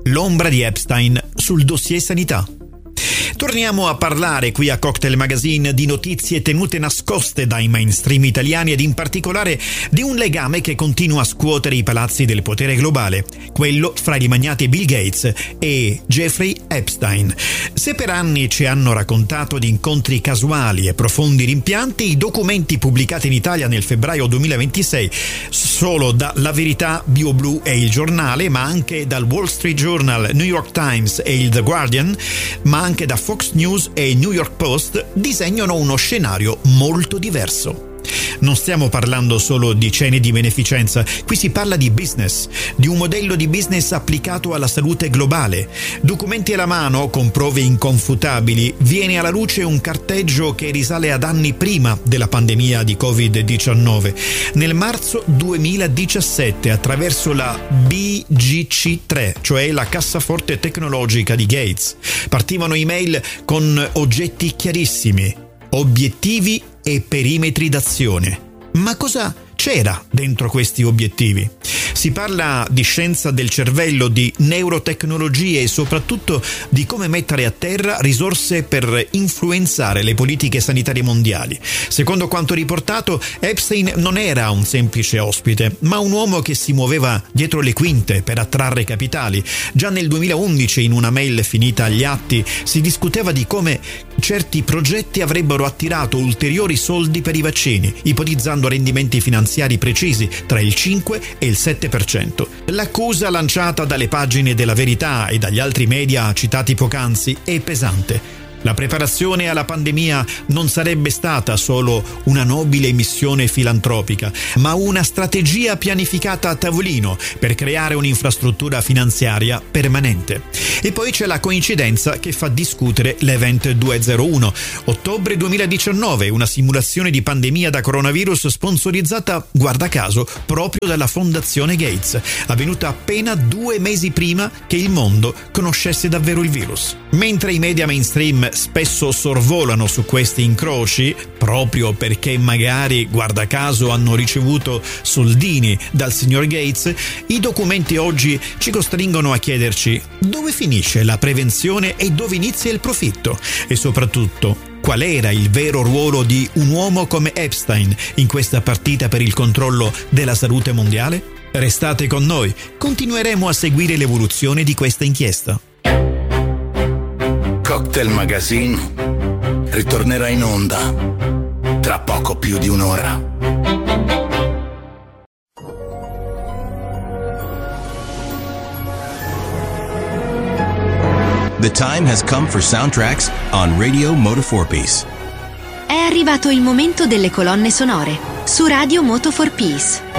l'ombra di Epstein sul dossier sanità. Torniamo a parlare qui a Cocktail Magazine di notizie tenute nascoste dai mainstream italiani ed in particolare di un legame che continua a scuotere i palazzi del potere globale, quello fra i magnati Bill Gates e Jeffrey Epstein. Se per anni ci hanno raccontato di incontri casuali e profondi rimpianti, i documenti pubblicati in Italia nel febbraio 2026 solo da La Verità, BioBlue e Il Giornale, ma anche dal Wall Street Journal, New York Times e il The Guardian, ma anche da Fox News e New York Post, disegnano uno scenario molto diverso. Non stiamo parlando solo di cene di beneficenza, qui si parla di business, di un modello di business applicato alla salute globale. Documenti alla mano, con prove inconfutabili, viene alla luce un carteggio che risale ad anni prima della pandemia di Covid-19. Nel marzo 2017, attraverso la BGC3, cioè la cassaforte tecnologica di Gates, partivano email con oggetti chiarissimi, obiettivi e perimetri d'azione. Ma cosa c'era dentro questi obiettivi? Si parla di scienza del cervello, di neurotecnologie e soprattutto di come mettere a terra risorse per influenzare le politiche sanitarie mondiali. Secondo quanto riportato, Epstein non era un semplice ospite, ma un uomo che si muoveva dietro le quinte per attrarre capitali. Già nel 2011, in una mail finita agli atti, si discuteva di come certi progetti avrebbero attirato ulteriori soldi per i vaccini, ipotizzando rendimenti finanziari precisi tra il 5 e il 7%. L'accusa lanciata dalle pagine della Verità e dagli altri media citati poc'anzi è pesante. La preparazione alla pandemia non sarebbe stata solo una nobile missione filantropica, ma una strategia pianificata a tavolino per creare un'infrastruttura finanziaria permanente. E poi c'è la coincidenza che fa discutere l'Event 201. Ottobre 2019, una simulazione di pandemia da coronavirus sponsorizzata, guarda caso, proprio dalla Fondazione Gates, avvenuta appena 2 mesi prima che il mondo conoscesse davvero il virus. Mentre i media mainstream spesso sorvolano su questi incroci, proprio perché magari, guarda caso, hanno ricevuto soldini dal signor Gates, i documenti oggi ci costringono a chiederci dove finisce la prevenzione e dove inizia il profitto, e soprattutto qual era il vero ruolo di un uomo come Epstein in questa partita per il controllo della salute mondiale? Restate con noi, continueremo a seguire l'evoluzione di questa inchiesta. Cocktail Magazine ritornerà in onda tra poco più di un'ora. The time has come for soundtracks on Radio Moto 4 Peace. È arrivato il momento delle colonne sonore su Radio Moto 4 Peace.